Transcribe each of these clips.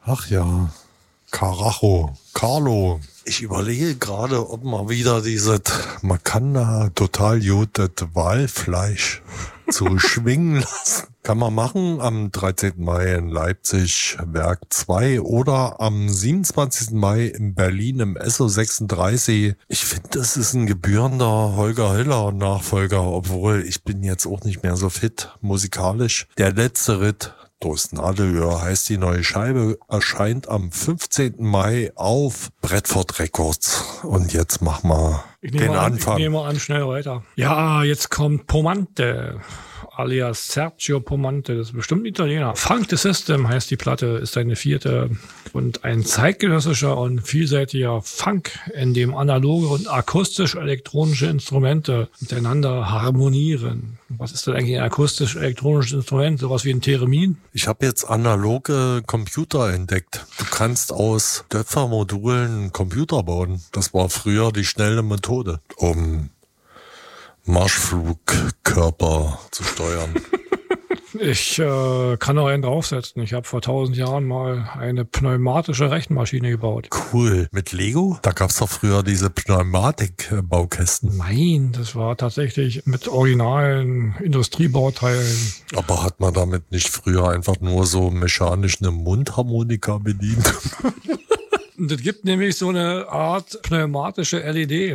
Ach ja, Carajo, Carlo. Ich überlege gerade, ob man wieder man kann da total gut das Walfleisch zu schwingen lassen. Kann man machen am 13. Mai in Leipzig, Werk 2 oder am 27. Mai in Berlin im SO36. Ich finde, das ist ein gebührender Holger Hiller Nachfolger, obwohl ich bin jetzt auch nicht mehr so fit musikalisch. Der letzte Ritt durchs Nadelöhr heißt die neue Scheibe, erscheint am 15. Mai auf Bradford Records. Und jetzt mach mal den Anfang. Ich nehme an, schnell weiter. Ja, jetzt kommt Pomante, alias Sergio Pomante, das ist bestimmt ein Italiener. Funk the System heißt die Platte, ist seine 4. und ein zeitgenössischer und vielseitiger Funk, in dem analoge und akustisch-elektronische Instrumente miteinander harmonieren. Was ist denn eigentlich ein akustisch-elektronisches Instrument? Sowas wie ein Theremin? Ich habe jetzt analoge Computer entdeckt. Du kannst aus Töpfermodulen Computer bauen. Das war früher die schnelle Methode, um Marschflugkörper zu steuern. Ich kann noch einen draufsetzen. Ich habe vor 1000 Jahren mal eine pneumatische Rechenmaschine gebaut. Cool. Mit Lego? Da gab's doch früher diese Pneumatik-Baukästen. Nein, das war tatsächlich mit originalen Industriebauteilen. Aber hat man damit nicht früher einfach nur so mechanisch eine Mundharmonika bedient? Und es gibt nämlich so eine Art pneumatische LED.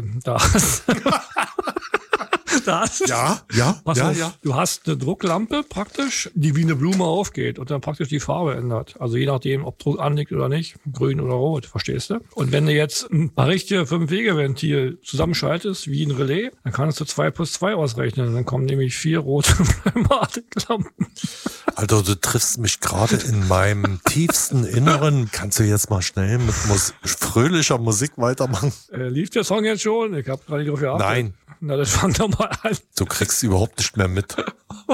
Ja. Du hast eine Drucklampe praktisch, die wie eine Blume aufgeht und dann praktisch die Farbe ändert. Also je nachdem, ob Druck anliegt oder nicht, grün oder rot, verstehst du? Und wenn du jetzt ein richtige 5-Wege-Ventil zusammenschaltest, wie ein Relais, dann kannst du 2 + 2 ausrechnen. Dann kommen nämlich 4 rote Pneumatiklampen. Alter, du triffst mich gerade in meinem tiefsten Inneren. Kannst du jetzt mal schnell mit fröhlicher Musik weitermachen? Lief der Song jetzt schon? Ich habe gerade nicht drauf geachtet. Nein. Na, das fang doch mal an. Du kriegst überhaupt nicht mehr mit.